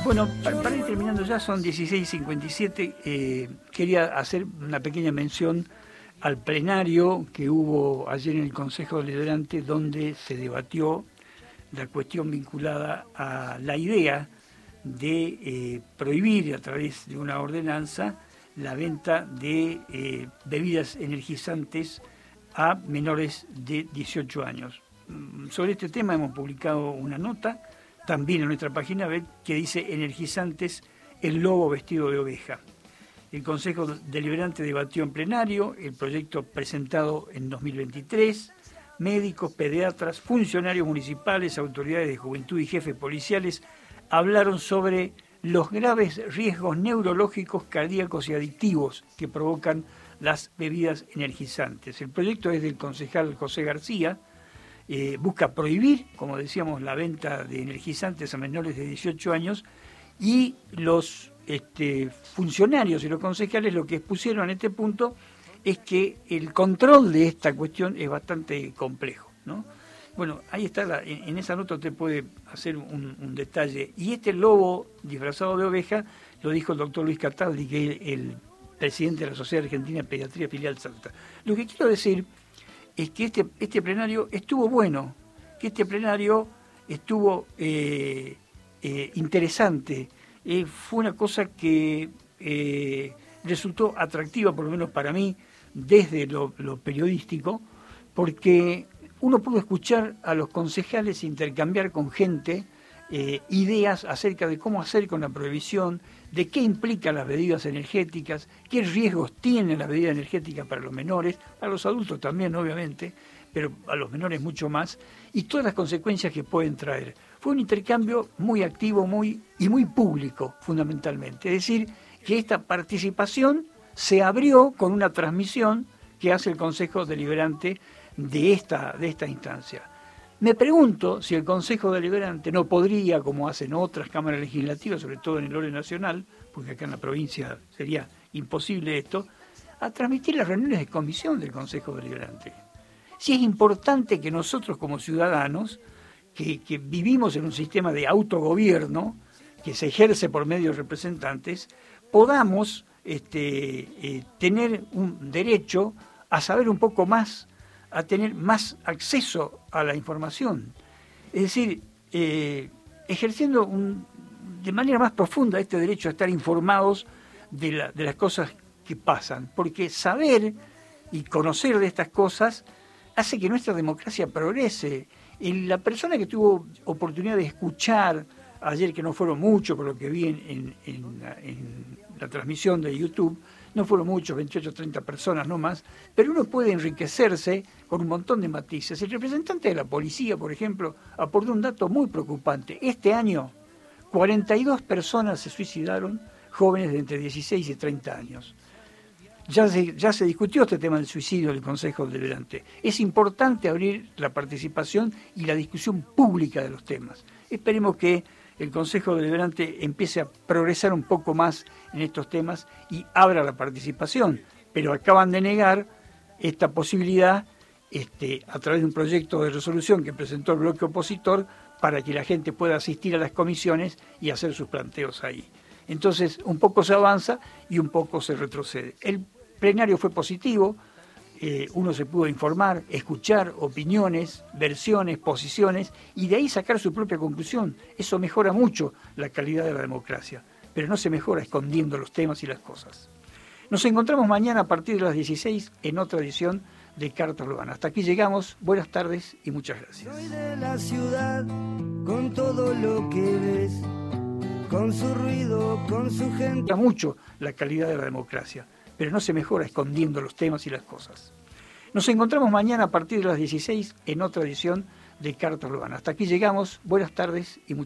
Bueno, para ir terminando ya, son 16:57. Quería hacer una pequeña mención al plenario que hubo ayer en el Consejo Deliberante, donde se debatió la cuestión vinculada a la idea de prohibir a través de una ordenanza la venta de bebidas energizantes a menores de 18 años. Sobre este tema hemos publicado una nota también en nuestra página web que dice: energizantes, el lobo vestido de oveja. El Consejo Deliberante debatió en plenario el proyecto presentado en 2023. Médicos, pediatras, funcionarios municipales, autoridades de juventud y jefes policiales hablaron sobre los graves riesgos neurológicos, cardíacos y adictivos que provocan las bebidas energizantes. El proyecto es del concejal José García. Busca prohibir, como decíamos, la venta de energizantes a menores de 18 años, y los funcionarios y los concejales lo que expusieron en este punto es que el control de esta cuestión es bastante complejo, ¿no? Bueno, ahí está, en esa nota usted puede hacer un detalle. Y este lobo disfrazado de oveja lo dijo el doctor Luis Cataldi, que es el presidente de la Sociedad Argentina de Pediatría Filial Salta. Lo que quiero decir es que este plenario estuvo bueno, que este plenario estuvo interesante. Fue una cosa que resultó atractiva, por lo menos para mí, desde lo periodístico, porque uno pudo escuchar a los concejales intercambiar con gente ideas acerca de cómo hacer con la prohibición, de qué implican las bebidas energéticas, qué riesgos tienen las bebidas energéticas para los menores, para los adultos también, obviamente, pero a los menores mucho más, y todas las consecuencias que pueden traer. Fue un intercambio muy activo y muy público, fundamentalmente. Es decir, que esta participación se abrió con una transmisión que hace el Consejo Deliberante de esta instancia. Me pregunto si el Consejo Deliberante no podría, como hacen otras cámaras legislativas, sobre todo en el orden nacional, porque acá en la provincia sería imposible esto, a transmitir las reuniones de comisión del Consejo Deliberante. Si es importante que nosotros como ciudadanos, que vivimos en un sistema de autogobierno, que se ejerce por medio de representantes, podamos tener un derecho a saber un poco más, a tener más acceso a la información. Es decir, ejerciendo de manera más profunda este derecho a estar informados de las cosas que pasan. Porque saber y conocer de estas cosas hace que nuestra democracia progrese. La persona que tuvo oportunidad de escuchar ayer, que no fueron muchos por lo que vi en la transmisión de YouTube, no fueron muchos, 28 o 30 personas, no más, pero uno puede enriquecerse con un montón de matices. El representante de la policía, por ejemplo, aportó un dato muy preocupante. Este año, 42 personas se suicidaron, jóvenes de entre 16 y 30 años. Ya se discutió este tema del suicidio en el Consejo Deliberante. Es importante abrir la participación y la discusión pública de los temas. Esperemos que el Consejo Deliberante empiece a progresar un poco más en estos temas y abra la participación, pero acaban de negar esta posibilidad a través de un proyecto de resolución que presentó el bloque opositor para que la gente pueda asistir a las comisiones y hacer sus planteos ahí. Entonces, un poco se avanza y un poco se retrocede. El plenario fue positivo. Uno se pudo informar, escuchar opiniones, versiones, posiciones, y de ahí sacar su propia conclusión. Eso mejora mucho la calidad de la democracia, pero no se mejora escondiendo los temas y las cosas. Nos encontramos mañana a partir de las 16 en otra edición de Carta Urbana. Hasta aquí llegamos. Buenas tardes y muchas gracias. Soy de la ciudad, con todo lo que ves, con su ruido, con su gente. Mejora mucho la calidad de la democracia, pero no se mejora escondiendo los temas y las cosas. Nos encontramos mañana a partir de las 16 en otra edición de Carta Urbana. Hasta aquí llegamos. Buenas tardes y muchas gracias.